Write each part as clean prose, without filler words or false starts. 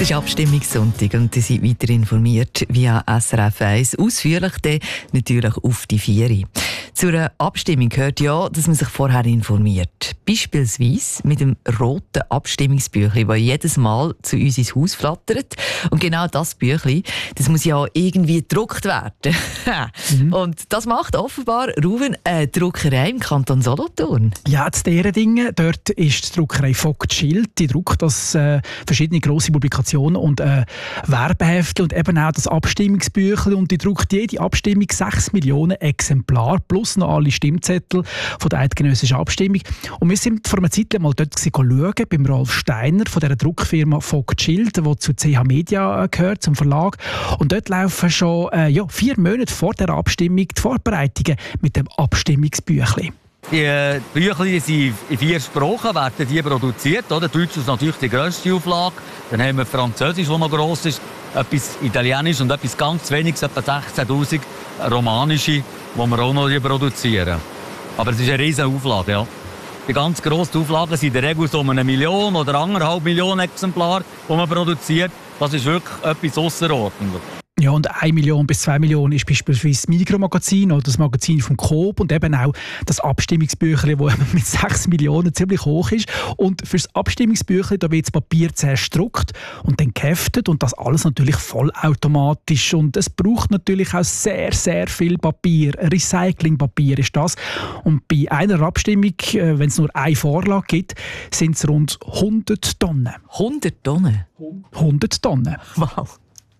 Es ist Abstimmungssonntag und ihr seid weiter informiert via SRF 1. Ausführlich dann natürlich auf die 4. Zu einer Abstimmung gehört ja, dass man sich vorher informiert. Beispielsweise mit dem roten Abstimmungsbüchlein, das jedes Mal zu uns ins Haus flattert. Und genau das Büchlein, das muss ja irgendwie gedruckt werden. Und das macht offenbar Ruven eine Druckerei im Kanton Solothurn. Ja, zu diesen Dingen. Dort ist die Druckerei Vogt Schild. Die druckt verschiedene grosse Publikationen und Werbehefte und eben auch das Abstimmungsbüchlein. Und die druckt jede Abstimmung 6 Millionen Exemplare plus noch alle Stimmzettel von der eidgenössischen Abstimmung. Und wir sind vor einer Zeit mal dort schauen, beim Rolf Steiner von dieser Druckfirma Vogt Schild, die zu CH Media gehört, zum Verlag. Und dort laufen schon 4 Monate vor der Abstimmung die Vorbereitungen mit dem Abstimmungsbüchlein. Die Büchlein sind in 4 Sprachen werden die produziert. Oder? Deutsch ist natürlich die grösste Auflage. Dann haben wir Französisch, das noch gross ist, etwas Italienisch und etwas ganz weniges, etwa 16'000 romanische, die wir auch noch produzieren. Aber es ist eine riesige Auflage. Ja. Die ganz grossen Auflagen sind in der Regel so 1 Million oder 1,5 Millionen Exemplare, die man produziert. Das ist wirklich etwas ausserordentliches. Ja, und 1 Million bis 2 Millionen ist beispielsweise das Mikromagazin oder das Magazin vom Coop und eben auch das Abstimmungsbüchlein, das mit 6 Millionen ziemlich hoch ist. Und für das Abstimmungsbüchlein da wird das Papier zuerst gedruckt und dann geheftet und das alles natürlich vollautomatisch. Und es braucht natürlich auch sehr, sehr viel Papier. Recyclingpapier ist das. Und bei einer Abstimmung, wenn es nur eine Vorlage gibt, sind es rund 100 Tonnen. 100 Tonnen? 100 Tonnen. Wow.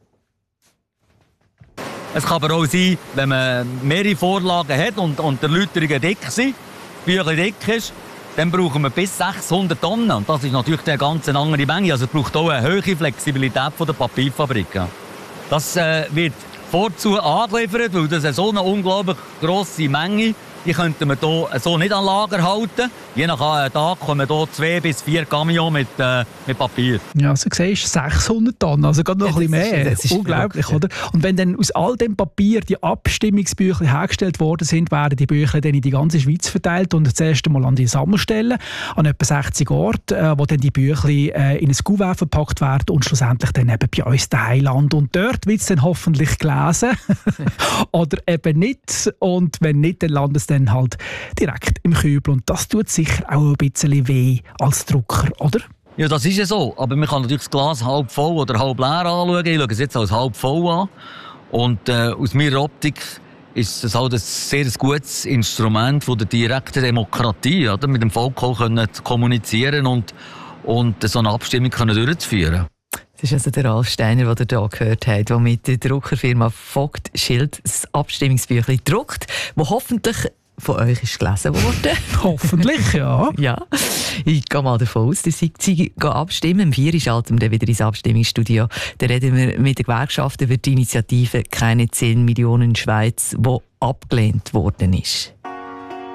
Es kann aber auch sein, wenn man mehrere Vorlagen hat und die Erläuterungen dick sind, das Büchlein dick ist, dann brauchen wir bis 600 Tonnen. Und das ist natürlich eine ganz andere Menge. Also es braucht auch eine hohe Flexibilität von der Papierfabriken. Das wird vorzu angeliefert, weil das so eine unglaublich grosse Menge die könnten wir hier so nicht an Lager halten. Je nach Tag kommen hier 2 bis 4 Camions mit Papier. Ja, also siehst du, 600 Tonnen, also gerade noch ein bisschen mehr. Das ist unglaublich, oder? Und wenn dann aus all dem Papier die Abstimmungsbüchlein hergestellt worden sind, werden die Büchlein dann in die ganze Schweiz verteilt und das erste Mal an die Sammelstellen, an etwa 60 Orten, wo dann die Büchlein in ein Kuvert verpackt werden und schlussendlich dann eben bei uns daheim landen. Und dort wird es dann hoffentlich gelesen oder eben nicht. Und wenn nicht, dann landet es dann halt direkt im Kübel. Und das tut sicher auch ein bisschen weh als Drucker, oder? Ja, das ist ja so. Aber man kann natürlich das Glas halb voll oder halb leer anschauen. Ich schaue es jetzt als halb voll an. Und aus meiner Optik ist es halt ein sehr gutes Instrument von der direkten Demokratie, oder? Mit dem Volk auch können kommunizieren und so eine Abstimmung können durchzuführen. Das ist also der Ralf Steiner, den ihr hier gehört habt, der mit der Druckerfirma Vogt Schild das Abstimmungsbüchlein druckt, das hoffentlich von euch ist gelesen worden. Hoffentlich, ja. Ja. Ich gehe mal davon aus, dass Sie abstimmen. Am 4 schalten wir dann wieder ins Abstimmungsstudio. Da reden wir mit der Gewerkschaft über die Initiative «Keine 10 Millionen Schweiz», die abgelehnt worden ist.